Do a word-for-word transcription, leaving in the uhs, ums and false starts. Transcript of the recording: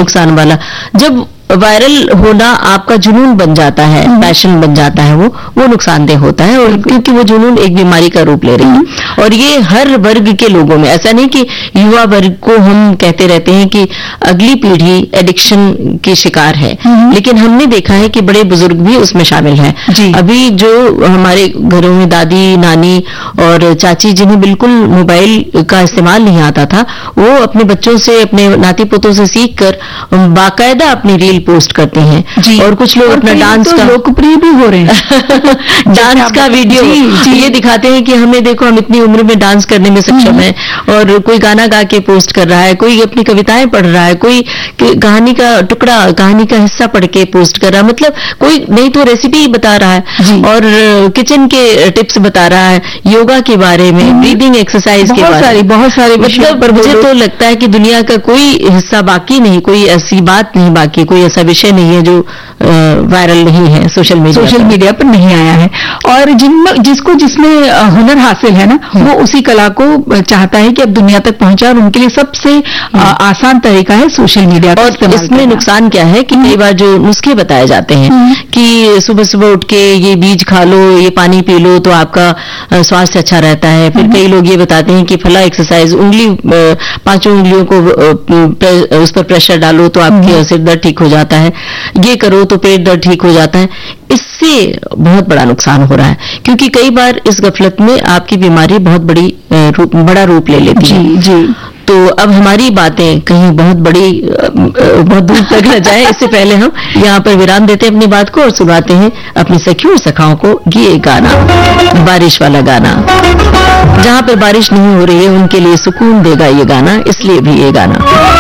नुकसान वाला। जब वायरल होना आपका जुनून बन जाता है, पैशन बन जाता है, वो वो नुकसानदेह होता है, और क्योंकि वो जुनून एक बीमारी का रूप ले रही है। और ये हर वर्ग के लोगों में, ऐसा नहीं कि युवा वर्ग को हम कहते रहते हैं कि अगली पीढ़ी एडिक्शन की शिकार है, लेकिन हमने देखा है कि बड़े बुजुर्ग भी उसमें शामिल हैं। अभी जो हमारे घरों में दादी, नानी और चाची जिन्हें बिल्कुल मोबाइल का इस्तेमाल नहीं आता था, वो अपने बच्चों से, अपने नाती पोतों से सीख कर बाकायदा अपनी रील पोस्ट करते हैं। और कुछ लोग अपना डांस तो का लोकप्रिय भी हो रहे हैं डांस का वीडियो जी, जी। ये दिखाते हैं कि हमें देखो, हम इतनी उम्र में डांस करने में सक्षम हैं, और कोई गाना गा के पोस्ट कर रहा है, कोई अपनी कविताएं पढ़ रहा है, कोई कहानी का टुकड़ा, कहानी का हिस्सा पढ़ के पोस्ट कर रहा है, मतलब कोई नहीं तो रेसिपी बता रहा है और किचन के टिप्स बता रहा है, योगा के बारे में, ब्रीदिंग एक्सरसाइज के बारे में, बहुत सारे मतलब मुझे तो लगता है कि दुनिया का कोई हिस्सा बाकी नहीं, कोई ऐसी बात नहीं बाकी, कोई ऐसा विषय नहीं है जो वायरल नहीं है सोशल मीडिया सोशल मीडिया पर नहीं आया है। और जिन जिसको जिसमें हुनर हासिल है ना, वो उसी कला को चाहता है कि अब दुनिया तक पहुंचे, और उनके लिए सबसे आसान तरीका है सोशल मीडिया। और इसमें नुकसान क्या है कि कई बार जो नुस्खे बताए जाते हैं कि सुबह सुबह उठ के ये बीज खा लो, ये पानी पी लो तो आपका स्वास्थ्य अच्छा रहता है। फिर कई लोग ये बताते हैं कि फला एक्सरसाइज, उंगली पांचों उंगलियों को उस पर प्रेशर डालो तो आपके सिर दर्द ठीक हो जाता है, ये करो तो पेट दर्द ठीक हो जाता है। इससे बहुत बड़ा नुकसान हो रहा है, क्योंकि कई बार इस गफलत में आपकी बीमारी बहुत बड़ी रूप, बड़ा रूप ले लेती है। जी, जी। तो अब हमारी बातें कहीं बहुत बड़ी, बहुत दूर तक न जाए, इससे पहले हम यहाँ पर विराम देते हैं अपनी बात को और सुनाते हैं अपनी सखियों और सखाओं को ये गाना, बारिश वाला गाना। जहाँ पर बारिश नहीं हो रही है उनके लिए सुकून देगा ये गाना, इसलिए भी ये गाना।